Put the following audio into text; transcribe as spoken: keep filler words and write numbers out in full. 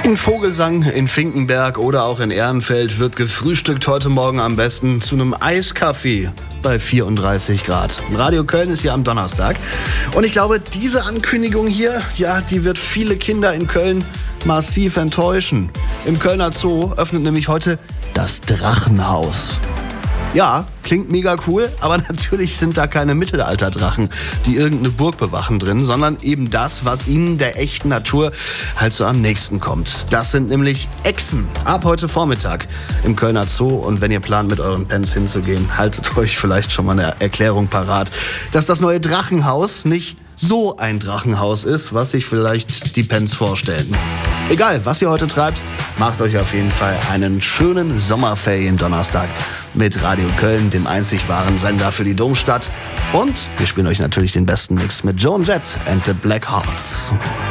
In Vogelsang, in Finkenberg oder auch in Ehrenfeld wird gefrühstückt heute Morgen am besten zu einem Eiskaffee bei vierunddreißig Grad. Radio Köln ist hier am Donnerstag. Und ich glaube, diese Ankündigung hier, ja, die wird viele Kinder in Köln massiv enttäuschen. Im Kölner Zoo öffnet nämlich heute das Drachenhaus. Ja, klingt mega cool, aber natürlich sind da keine Mittelalterdrachen, die irgendeine Burg bewachen drin, sondern eben das, was ihnen der echten Natur halt so am nächsten kommt. Das sind nämlich Echsen. Ab heute Vormittag im Kölner Zoo. Und wenn ihr plant, mit euren Pens hinzugehen, haltet euch vielleicht schon mal eine Erklärung parat, dass das neue Drachenhaus nicht so ein Drachenhaus ist, was sich vielleicht die Pens vorstellen. Egal, was ihr heute treibt, macht euch auf jeden Fall einen schönen Sommerferien-Donnerstag mit Radio Köln, dem einzig wahren Sender für die Domstadt. Und wir spielen euch natürlich den besten Mix mit Joan Jett and the Black Hearts.